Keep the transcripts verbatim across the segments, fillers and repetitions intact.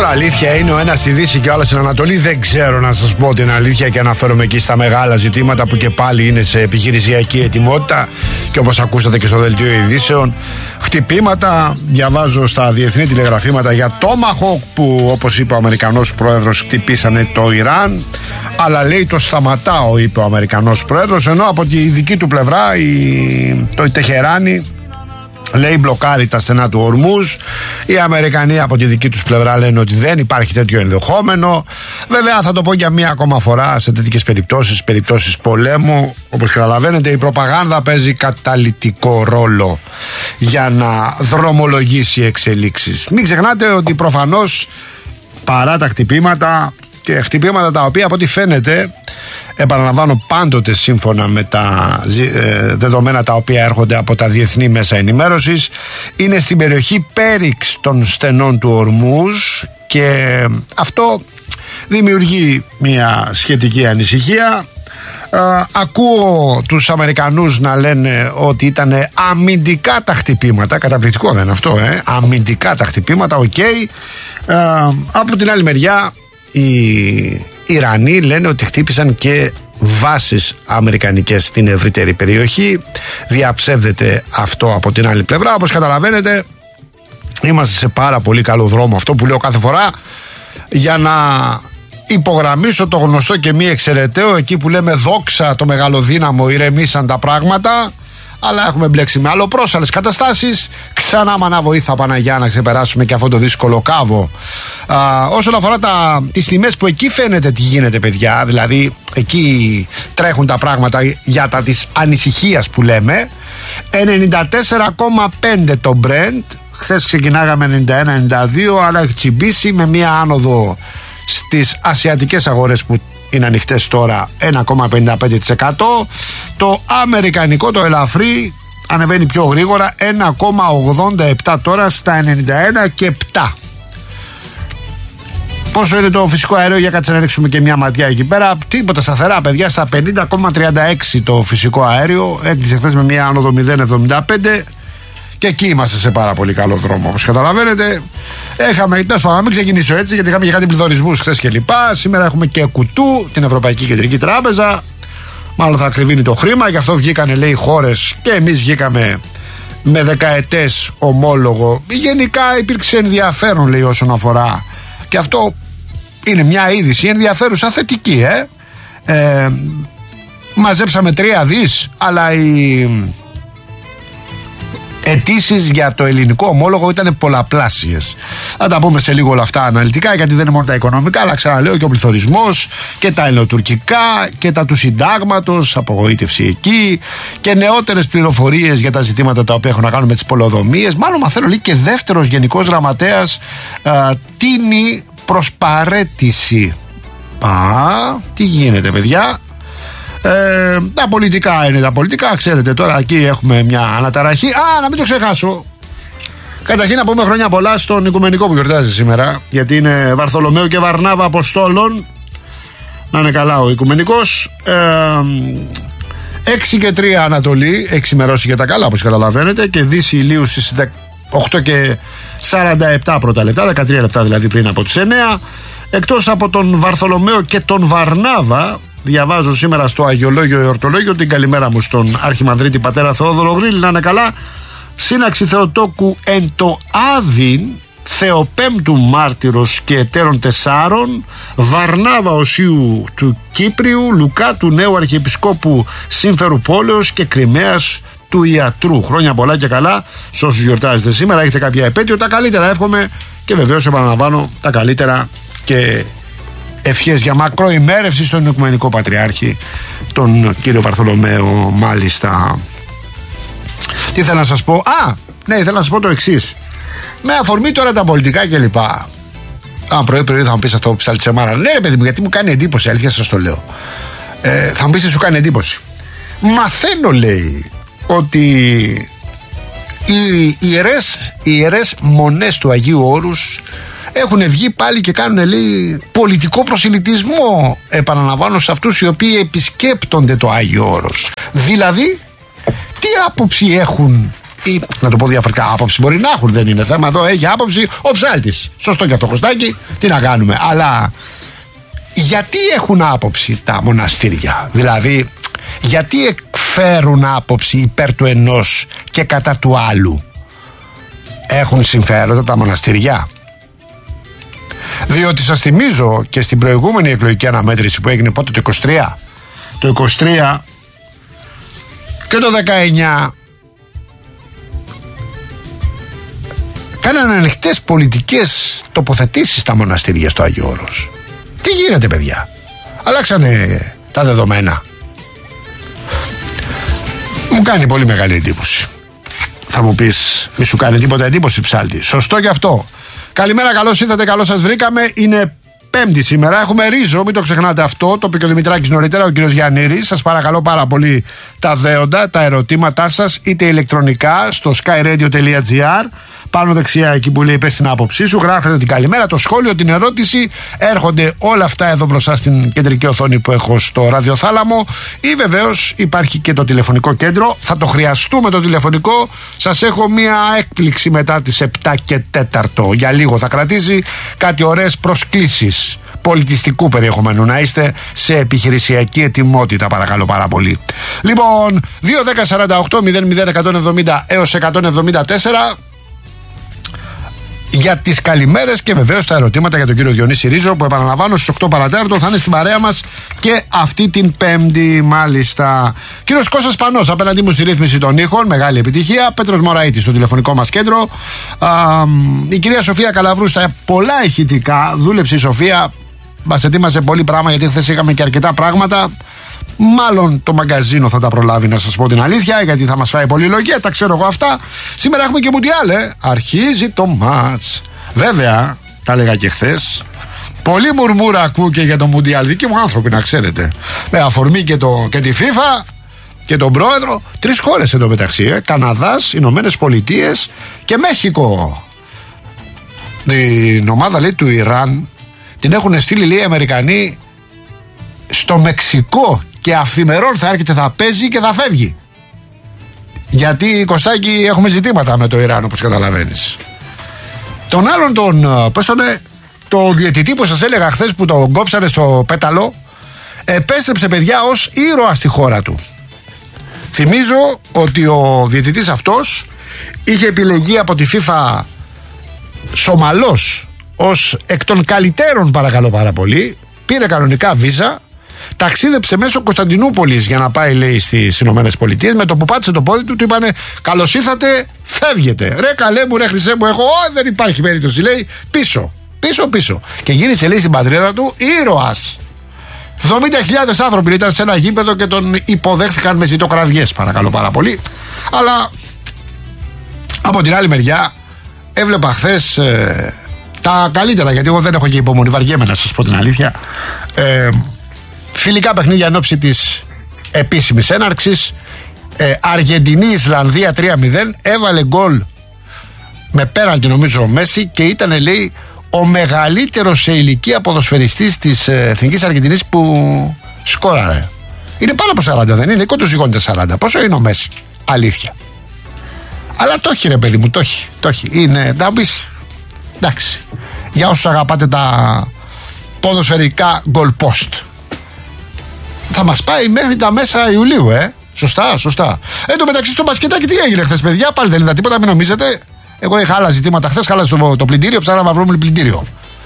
αλήθεια είναι, ο ένας στη Δύση και ο άλλος στην Ανατολή. Δεν ξέρω να σας πω την αλήθεια και αναφέρομαι εκεί στα μεγάλα ζητήματα που και πάλι είναι σε επιχειρησιακή ετοιμότητα. Και όπως ακούσατε και στο δελτίο ειδήσεων, χτυπήματα. Διαβάζω στα διεθνή τηλεγραφήματα για Tomahawk που, όπως είπε ο Αμερικανός πρόεδρος, χτυπήσανε το Ιράν. Αλλά λέει το σταματάω, είπε ο Αμερικανός πρόεδρος, ενώ από τη δική του πλευρά η... το Τεχεράνι λέει μπλοκάρει τα στενά του Ορμούζ. Οι Αμερικανοί από τη δική τους πλευρά λένε ότι δεν υπάρχει τέτοιο ενδεχόμενο. Βέβαια, θα το πω για μία ακόμα φορά, σε τέτοιες περιπτώσεις, περιπτώσεις πολέμου, όπως καταλαβαίνετε, η προπαγάνδα παίζει καταλυτικό ρόλο για να δρομολογήσει εξελίξεις. Μην ξεχνάτε ότι προφανώς παρά τα χτυπήματα, και χτυπήματα τα οποία από ό,τι φαίνεται, επαναλαμβάνω, πάντοτε σύμφωνα με τα ε, δεδομένα τα οποία έρχονται από τα διεθνή μέσα ενημέρωσης, είναι στην περιοχή πέριξ των στενών του Ορμούζ, και αυτό δημιουργεί μια σχετική ανησυχία. Ε, ακούω τους Αμερικανούς να λένε ότι ήταν αμυντικά τα χτυπήματα. Καταπληκτικό δεν είναι αυτό, ε? Αμυντικά τα χτυπήματα, οκ. Okay. Ε, από την άλλη μεριά, οι Ιρανοί λένε ότι χτύπησαν και βάσεις αμερικανικές στην ευρύτερη περιοχή. Διαψεύδεται αυτό από την άλλη πλευρά. Όπως καταλαβαίνετε, είμαστε σε πάρα πολύ καλό δρόμο. Αυτό που λέω κάθε φορά, για να υπογραμμίσω το γνωστό και μη εξαιρεταίο, εκεί που λέμε δόξα το μεγαλοδύναμο, ηρεμήσαν τα πράγματα. Αλλά έχουμε μπλέξει με αλλοπρόσαλες καταστάσεις. Ξανά μανά βοήθα Παναγιά να ξεπεράσουμε και αυτό το δύσκολο κάβο. Α, όσον αφορά τα, τις τιμές που εκεί φαίνεται τι γίνεται, παιδιά, δηλαδή εκεί τρέχουν τα πράγματα για τα της ανησυχίας που λέμε. ενενήντα τέσσερα κόμμα πέντε το Brent. Χθες ξεκινάγαμε ενενήντα ένα ενενήντα δύο, αλλά έχει τσιμπήσει με μία άνοδο στις ασιατικές αγορές που είναι ανοιχτές τώρα, ένα κόμμα πενήντα πέντε τοις εκατό. Το αμερικανικό, το ελαφρύ, ανεβαίνει πιο γρήγορα, ένα κόμμα ογδόντα επτά τώρα στα ενενήντα ένα και επτά. Πόσο είναι το φυσικό αέριο, για κάτσε να ρίξουμε και μια ματιά εκεί πέρα. Τίποτα, σταθερά παιδιά, στα πενήντα κόμμα τριάντα έξι το φυσικό αέριο. Έκλεισε χθες με μια άνοδο μηδέν κόμμα εβδομήντα πέντε. Και εκεί είμαστε σε πάρα πολύ καλό δρόμο, όπως καταλαβαίνετε. Έχαμε, τέλος πάντων, να μην ξεκινήσω έτσι, γιατί είχαμε και κάτι πληθωρισμούς χθες και λοιπά. Σήμερα έχουμε και κουτού, την Ευρωπαϊκή Κεντρική Τράπεζα. Μάλλον θα ακριβίνει το χρήμα, γι' αυτό βγήκανε, λέει, χώρες, και εμείς βγήκαμε με δεκαετές ομόλογο. Γενικά υπήρξε ενδιαφέρον, λέει, όσον αφορά. Και αυτό είναι μια είδηση ενδιαφέρουσα, θετική, ε. ε μαζέψαμε τρία δις, αλλά η αιτήσεις για το ελληνικό ομόλογο ήταν πολλαπλάσιες. Θα τα πούμε σε λίγο όλα αυτά αναλυτικά, γιατί δεν είναι μόνο τα οικονομικά, αλλά ξαναλέω και ο πληθωρισμός και τα ελληνοτουρκικά και τα του συντάγματος, απογοήτευση εκεί, και νεότερες πληροφορίες για τα ζητήματα τα οποία έχουν να κάνουν με τις πολεοδομίες. Μάλλον μαθαίνω, λέει, και δεύτερος γενικός γραμματέας α, τίνει προς παρέτηση. Α, τι γίνεται, παιδιά. Ε, τα πολιτικά είναι τα πολιτικά, ξέρετε, τώρα εκεί έχουμε μια αναταραχή. Α, να μην το ξεχάσω. Καταρχήν να πούμε χρόνια πολλά στον Οικουμενικό που γιορτάζει σήμερα, γιατί είναι Βαρθολομαίο και Βαρνάβα Αποστόλων. Να είναι καλά ο Οικουμενικός. ε, έξι και τρία Ανατολή, εξημερώσει για τα καλά, όπως καταλαβαίνετε, και Δύση ηλίου στις οκτώ και σαράντα επτά πρώτα λεπτά, δεκατρία λεπτά δηλαδή πριν από τις εννέα. Εκτός από τον Βαρθολομαίο και τον Βαρνάβα, διαβάζω σήμερα στο Αγιολόγιο Εορτολόγιο την καλημέρα μου στον Αρχιμανδρίτη πατέρα Θεόδωρο Γρήλη, να είναι καλά. Σύναξη Θεοτόκου εν το Άδειν, Θεοπέμπτου μάρτυρος και εταίρων τεσσάρων, Βαρνάβα Οσίου του Κύπριου, Λουκά του νέου Αρχιεπισκόπου Σύμφερου Πόλεως και Κριμαίας του Ιατρού. Χρόνια πολλά και καλά σε όσους γιορτάζετε σήμερα, έχετε κάποια επέτειο, τα καλύτερα εύχομαι, και βεβαίως επαναλαμβάνω τα καλύτερα και ευχές για μακροημέρευση στον Οικουμενικό Πατριάρχη, τον κύριο Βαρθολομαίο. Μάλιστα, τι θέλω να σας πω. Α, ναι, ήθελα να σας πω το εξής. Με αφορμή τώρα τα πολιτικά και λοιπά. Α, πρωί πρωί θα μου πεις αυτό που ψάλτησε μάρα. Ναι, παιδί μου, γιατί μου κάνει εντύπωση, αλήθεια σας το λέω. ε, Θα μου πεις τι σου κάνει εντύπωση. Μαθαίνω, λέει, ότι οι ιερές, οι ιερές μονές του Αγίου Όρους έχουν βγει πάλι και κάνουν, λέει, πολιτικό προσελητισμό, επαναλαμβάνω, σε αυτούς οι οποίοι επισκέπτονται το Άγιο Όρος. Δηλαδή, τι άποψη έχουν ή να το πω διαφορετικά, άποψη μπορεί να έχουν, δεν είναι θέμα. Εδώ έχει άποψη ο ψάλτης. Σωστό και αυτό, Κωστάκη, τι να κάνουμε. Αλλά γιατί έχουν άποψη τα μοναστήρια? Δηλαδή, γιατί εκφέρουν άποψη υπέρ του ενός και κατά του άλλου? Έχουν συμφέροντα τα μοναστήρια? Διότι σας θυμίζω και στην προηγούμενη εκλογική αναμέτρηση που έγινε πότε, το είκοσι τρία, το είκοσι τρία και το δεκαεννιά, κάνανε ανοιχτές πολιτικές τοποθετήσεις στα μοναστήρια στο Άγιο Όρος. Τι γίνεται, παιδιά? Αλλάξανε τα δεδομένα. Μου κάνει πολύ μεγάλη εντύπωση. Θα μου πεις, μη σου κάνει τίποτα εντύπωση, ψάλτη? Σωστό και αυτό. Καλημέρα, καλώς ήρθατε, καλώς σας βρήκαμε. Είναι Πέμπτη σήμερα. Έχουμε ρίζο, μην το ξεχνάτε αυτό. Το είπε και ο Δημητράκης νωρίτερα, ο κύριος Γιαννήρης. Σας παρακαλώ πάρα πολύ τα δέοντα, τα ερωτήματά σας, είτε ηλεκτρονικά στο skyradio.gr. Πάνω δεξιά εκεί που λέει πες την άποψή σου, γράφετε την καλημέρα, το σχόλιο, την ερώτηση. Έρχονται όλα αυτά εδώ μπροστά στην κεντρική οθόνη που έχω στο ραδιοθάλαμο. Ή βεβαίως υπάρχει και το τηλεφωνικό κέντρο. Θα το χρειαστούμε το τηλεφωνικό. Σας έχω μία έκπληξη μετά τις επτά και τέταρτο. Για λίγο θα κρατήσει, κάτι ωραίες προσκλήσεις πολιτιστικού περιεχομένου να είστε σε επιχειρησιακή ετοιμότητα, παρακαλώ πάρα πολύ. Λοιπόν, δύο δέκα σαράντα οκτώ μηδέν μηδέν εκατόν εβδομήντα έως εκατόν εβδομήντα τέσσερα για τις καλημέρες και βεβαίως τα ερωτήματα για τον κύριο Διονύση Ρίζο, που επαναλαμβάνω στις οκτώ παρατέταρτο θα είναι στην παρέα μας και αυτή την Πέμπτη, μάλιστα. Κύριος Κώστας Πανός απέναντί μου στη ρύθμιση των ήχων, μεγάλη επιτυχία. Πέτρος Μωραΐτης στο τηλεφωνικό μας κέντρο. Α, η κυρία Σοφία Καλαβρού στα πολλά ηχητικά. Δούλεψε η Σοφία, μας ετοίμασε πολύ πράγμα, γιατί χθες είχαμε και αρκετά πράγματα. Μάλλον το μαγκαζίνο θα τα προλάβει, να σας πω την αλήθεια, γιατί θα μας φάει πολύ λογία, τα ξέρω εγώ αυτά. Σήμερα έχουμε και Μουντιάλ, ε. Αρχίζει το μάτς. Βέβαια, τα έλεγα και χθες, πολύ μουρμούρα ακούω και για το Μουντιάλ. Δικοί μου άνθρωποι, να ξέρετε. Με αφορμή και, το, και τη FIFA και τον πρόεδρο. Τρεις χώρες εντωμεταξύ, ε. Καναδάς, Ηνωμένες Πολιτείες και Μέχικο. Την ομάδα, λέει, του Ιράν την έχουν στείλει, λέει, οι Αμερικανοί στο Μεξικό και αυθημερών θα έρχεται, θα παίζει και θα φεύγει. Γιατί, Κωστάκη, έχουμε ζητήματα με το Ιράν, όπως καταλαβαίνεις. Τον άλλον τον, πώς τον, το διαιτητή που σας έλεγα χθες, που τον κόψανε στο πέταλο, επέστρεψε, παιδιά, ως ήρωα στη χώρα του. Θυμίζω ότι ο διαιτητής αυτός είχε επιλεγεί από τη FIFA Σομαλός ως εκ των καλύτερων, παρακαλώ πάρα πολύ. Πήρε κανονικά βίζα, ταξίδεψε μέσω Κωνσταντινούπολης για να πάει, λέει, στις Ηνωμένες Πολιτείες. Με το που πάτησε το πόδι του, του είπανε καλώς ήρθατε, φεύγετε. Ρε καλέ μου, ρε χρυσέ μου, έχω, ό, δεν υπάρχει περίπτωση, λέει, πίσω, πίσω, πίσω. Και γύρισε, λέει, στην πατρίδα του ήρωας. εβδομήντα χιλιάδες άνθρωποι ήταν σε ένα γήπεδο και τον υποδέχθηκαν με ζητοκραυγές, παρακαλώ πάρα πολύ. Αλλά από την άλλη μεριά έβλεπα χθες ε, τα καλύτερα, γιατί εγώ δεν έχω και υπομονή, βαριέμαι να σας πω την αλήθεια. Ε, φιλικά παιχνίδια εν ώψη της επίσημης έναρξης. ε, Αργεντινή-Ισλανδία τρία μηδέν. Έβαλε γκολ με πέναλτι, νομίζω, ο Μέση, και ήταν, λέει, ο μεγαλύτερος σε ηλικία ποδοσφαιριστής της ε, Εθνικής Αργεντινής που σκόραρε. Είναι πάνω από σαράντα, δεν είναι? Κόντως σηκώνεται σαράντα. Πόσο είναι ο Μέση? Αλήθεια. Αλλά το έχει, ρε παιδί μου, το έχει, το έχει. Είναι, θα πεις, εντάξει, για όσους αγαπάτε τα ποδοσφαιρικά goal post, θα μας πάει μέχρι τα μέσα Ιουλίου, ε. Σωστά, σωστά. Εν τω μεταξύ, στο μπασκετάκι τι έγινε χθες, παιδιά? Πάλι δεν είδα τίποτα, μην νομίζετε. Εγώ είχα άλλα ζητήματα χθες, χάλασε το, το πλυντήριο, ψάχναμε να βρούμε πλυντήριο.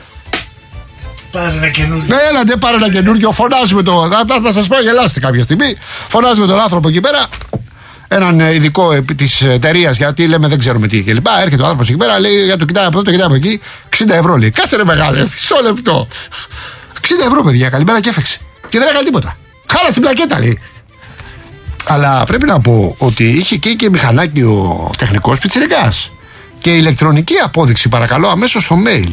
Πάρε ένα καινούργιο. Ναι, έλατε, πάρε ένα καινούργιο. Φωνάζουμε το. Θα, θα σας πω, γελάστε κάποια στιγμή. Φωνάζουμε τον άνθρωπο εκεί πέρα, έναν ειδικό της εταιρείας, γιατί λέμε δεν ξέρουμε τι κλπ. Έρχεται ο άνθρωπος εκεί πέρα, λέει, για το κοιτάει από εδώ, το κοιτάει από εκεί. εξήντα ευρώ, λέει. Κάτσε, ρε μεγάλε, μισό λεπτό. εξήντα ευρώ, παιδιά, καλημέρα, και έφεξε. Και δεν έκανε τίποτα. Χάλασε την πλακέτα, λέει. Αλλά πρέπει να πω ότι είχε και, και μηχανάκι ο τεχνικός πιτσιρικάς. Και ηλεκτρονική απόδειξη, παρακαλώ, αμέσως στο mail.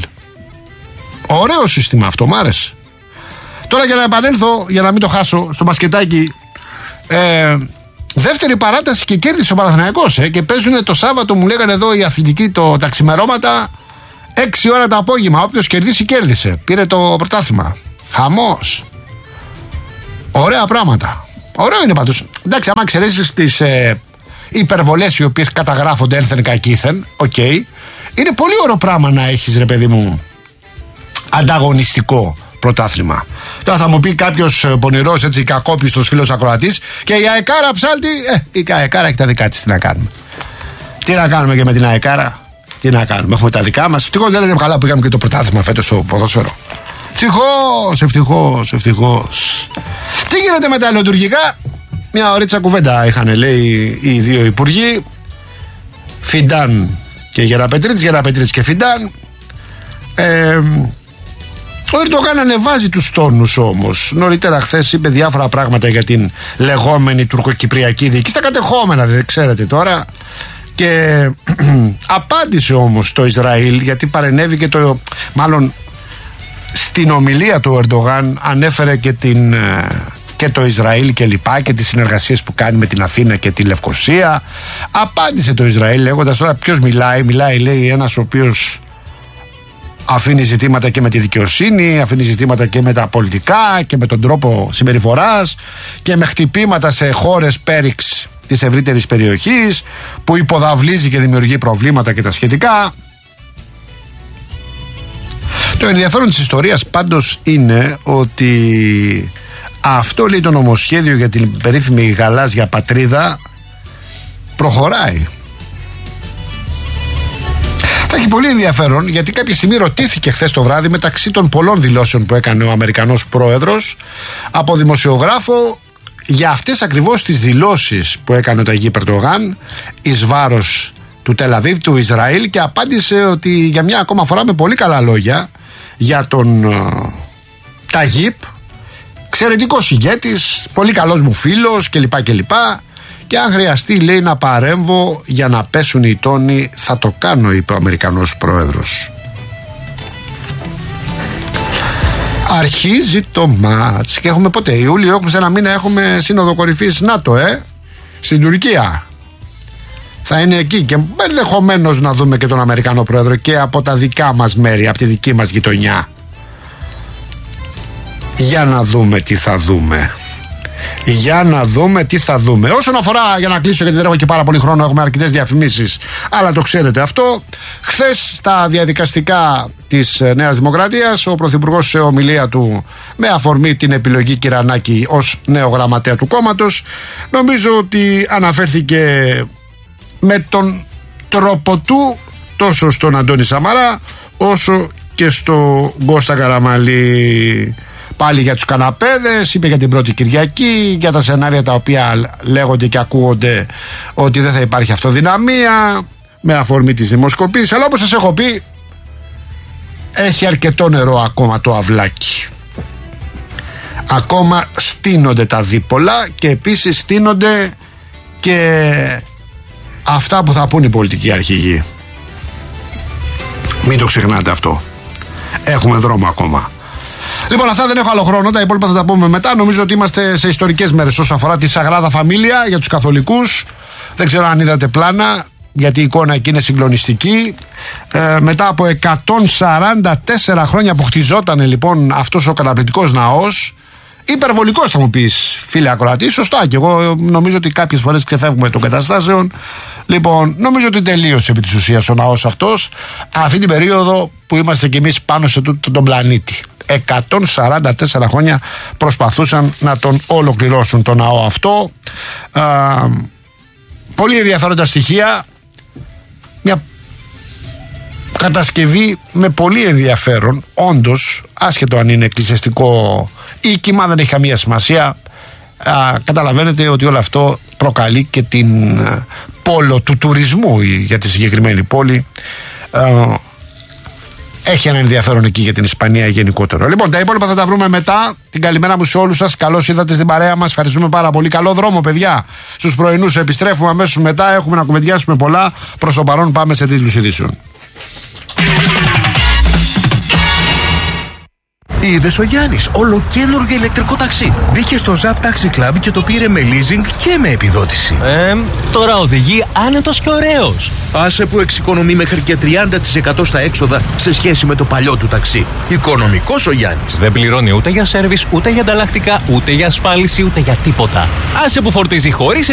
Ωραίο σύστημα αυτό, μ' άρεσε. Τώρα, για να επανέλθω, για να μην το χάσω, στο μπασκετάκι. Ε, δεύτερη παράταση και κέρδισε ο Παναθηναϊκός, ε, και παίζουν το Σάββατο, μου λέγανε εδώ οι αθλητικοί, το, τα ξημερώματα, έξι ώρα το απόγευμα. Όποιος κερδίσει, κέρδισε. Πήρε το πρωτάθλημα. Χαμός. Ωραία πράγματα. Ωραίο είναι πάντως. Εντάξει, άμα εξαιρέσεις τις ε, υπερβολές οι οποίες καταγράφονται ένθεν κακήθεν. Οκ. Okay. Είναι πολύ ωραίο πράγμα να έχεις, ρε παιδί μου, ανταγωνιστικό πρωτάθλημα. Τώρα θα μου πει κάποιος πονηρός, έτσι, κακόπιστος φίλος ακροατής, και η αεκάρα ψάλτη, ε, η αεκάρα έχει τα δικά της, τι να κάνουμε. Τι να κάνουμε και με την αεκάρα, τι να κάνουμε, έχουμε τα δικά μας. Ευτυχώς δεν λέτε καλά που πήγαμε και το πρωτάθλημα φέτος στο ποδόσφαιρο. Ευτυχώς, ευτυχώς, ευτυχώς. Τι γίνεται με τα ελληνοτουρκικά? Μια ωρίτσα κουβέντα είχαν, λέει, οι δύο υπουργοί, Φιντάν και Γεραπετρίτης, Γεραπετρίτης και Φιντάν. Ε, ο Ερντογάν ανεβάζει τους τόνους όμως. Νωρίτερα χθες είπε διάφορα πράγματα για την λεγόμενη τουρκοκυπριακή δίκη, στα κατεχόμενα, δεν ξέρετε τώρα. Και απάντησε όμως το Ισραήλ, γιατί παρενέβηκε το, μάλλον στην ομιλία του Ερντογάν ανέφερε και, την, και το Ισραήλ και λοιπά και τις συνεργασίες που κάνει με την Αθήνα και τη Λευκοσία. Απάντησε το Ισραήλ λέγοντας, τώρα ποιος μιλάει, μιλάει, λέει, ένας ο οποίος αφήνει ζητήματα και με τη δικαιοσύνη, αφήνει ζητήματα και με τα πολιτικά και με τον τρόπο συμπεριφοράς και με χτυπήματα σε χώρες πέριξ της ευρύτερης περιοχής, που υποδαβλίζει και δημιουργεί προβλήματα και τα σχετικά. Το ενδιαφέρον της ιστορίας πάντως είναι ότι αυτό, λέει, το νομοσχέδιο για την περίφημη γαλάζια πατρίδα προχωράει. Θα έχει πολύ ενδιαφέρον, γιατί κάποια στιγμή ρωτήθηκε χθες το βράδυ, μεταξύ των πολλών δηλώσεων που έκανε ο Αμερικανός πρόεδρος, από δημοσιογράφο για αυτές ακριβώς τις δηλώσεις που έκανε ο Ταγίπ Ερντογάν εις βάρος του Τελαβίβ, του Ισραήλ, και απάντησε ότι για μια ακόμα φορά με πολύ καλά λόγια για τον uh, Ταγίπ, εξαιρετικός ηγέτης, πολύ καλός μου φίλος κλπ. κλπ. Και αν χρειαστεί, λέει, να παρέμβω για να πέσουν οι τόνοι, θα το κάνω, είπε ο Αμερικανός πρόεδρος. Αρχίζει το μάτς και έχουμε πότε, Ιούλιο, έχουμε σε ένα μήνα, έχουμε σύνοδο κορυφής ΝΑΤΟ, ε, στην Τουρκία. Θα είναι εκεί και ενδεχομένως να δούμε και τον Αμερικανό πρόεδρο και από τα δικά μας μέρη, από τη δική μας γειτονιά. Για να δούμε τι θα δούμε. Για να δούμε τι θα δούμε. Όσον αφορά, για να κλείσω γιατί δεν έχω και πάρα πολύ χρόνο, έχουμε αρκετές διαφημίσεις, αλλά το ξέρετε αυτό. Χθες στα διαδικαστικά της Νέας Δημοκρατίας, ο Πρωθυπουργός σε ομιλία του με αφορμή την επιλογή Κυρανάκη ως νέο γραμματέα του κόμματος, νομίζω ότι αναφέρθηκε με τον τρόπο του τόσο στον Αντώνη Σαμαρά όσο και στο Κώστα Καραμανλή. Πάλι για τους καναπέδες, είπε για την πρώτη Κυριακή, για τα σενάρια τα οποία λέγονται και ακούγονται ότι δεν θα υπάρχει αυτοδυναμία, με αφορμή της δημοσκοπής. Αλλά όπως σας έχω πει, έχει αρκετό νερό ακόμα το αυλάκι. Ακόμα στείνονται τα δίπολα και επίσης στείνονται και αυτά που θα πούν οι πολιτικοί αρχηγοί. Μην το ξεχνάτε αυτό. Έχουμε δρόμο ακόμα. Λοιπόν, αυτά, δεν έχω άλλο χρόνο. Τα υπόλοιπα θα τα πούμε μετά. Νομίζω ότι είμαστε σε ιστορικές μέρες όσον αφορά τη Σαγράδα Φαμίλια για τους καθολικούς. Δεν ξέρω αν είδατε πλάνα, γιατί η εικόνα εκεί είναι συγκλονιστική. Ε, μετά από εκατόν σαράντα τέσσερα χρόνια που χτιζόταν λοιπόν αυτός ο καταπληκτικός ναός, υπερβολικός θα μου πεις, φίλε ακροατή, σωστά, και εγώ νομίζω ότι κάποιες φορές ξεφεύγουμε των καταστάσεων. Λοιπόν, νομίζω ότι τελείωσε επί της ουσίας ο ναός αυτός αυτή την περίοδο που είμαστε κι εμείς πάνω σε τούτο τον πλανήτη. εκατόν σαράντα τέσσερα χρόνια προσπαθούσαν να τον ολοκληρώσουν τον ναό αυτό. Α, πολύ ενδιαφέροντα στοιχεία. Μια κατασκευή με πολύ ενδιαφέρον, όντως, άσχετο αν είναι εκκλησιαστικό ή κύμα, δεν έχει καμία σημασία. Α, καταλαβαίνετε ότι όλο αυτό προκαλεί και την α, πόλο του τουρισμού για τη συγκεκριμένη πόλη. Α, έχει ένα ενδιαφέρον εκεί για την Ισπανία γενικότερο. Λοιπόν, τα υπόλοιπα θα τα βρούμε μετά. Την καλημέρα μου σε όλους σας. Καλώς ήρθατε στην παρέα μας. Ευχαριστούμε πάρα πολύ. Καλό δρόμο, παιδιά. Στους πρωινούς επιστρέφουμε αμέσως μετά. Έχουμε να κουβεντιάσουμε πολλά. Προς το παρόν πάμε σε τίτλους ειδήσεων. Είδες ο Γιάννης, ολοκαίνουργιο ηλεκτρικό ταξί. Μπήκε στο Zap Taxi Club και το πήρε με leasing και με επιδότηση. Ε, τώρα οδηγεί άνετος και ωραίος. Άσε που εξοικονομεί μέχρι και τριάντα τοις εκατό στα έξοδα σε σχέση με το παλιό του ταξί. Οικονομικός ο Γιάννης. Δεν πληρώνει ούτε για σέρβις, ούτε για ανταλλακτικά, ούτε για ασφάλιση, ούτε για τίποτα. Άσε που φορτίζει χωρίς